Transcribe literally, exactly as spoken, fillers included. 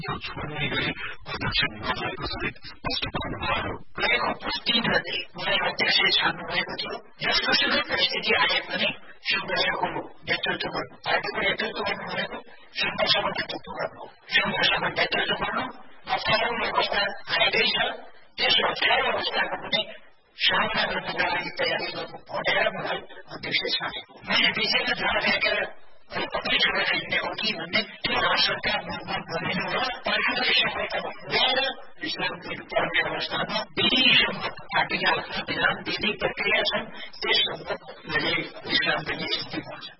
यो छोड्ने गरी अध्यक्ष नभएको सहित स्पष्ट पार्नुभयो। गरेको पुष्टि गर्दै उनलाई अध्यक्ष छान्नु भएको थियो। यस्तो सुकै परिस्थिति आए पनि सङ्घर्षको नेतृत्व गर्नु, पार्टीको नेतृत्व गर्नु भनेको सङ्घर्षको नेतृत्व गर्नु, सङ्घर्षको नेतृत्व गर्नु। अप्ठ्यारो अवस्था आएकै छ, त्यस अप्ठ्यारो अवस्थाको पनि सामना गर्नका लागि तयारी गर्नु भनेर मलाई अध्यक्ष छानेको। मैले विषयमा झाड फ्याँकेर पक्कै छोडेर हिँड्ने हो कि भन्ने त्यो आशंका मनमा बनिनु र पार्टीलाई सफलता ल्याएर इस्लाम दिनु पर्ने